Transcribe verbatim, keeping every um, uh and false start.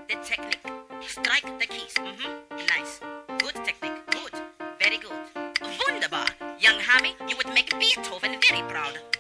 the technique. Strike the keys. Mm-hmm. Nice. Good technique. Good. Very good. Wunderbar. Young Hammy, you would make Beethoven very proud.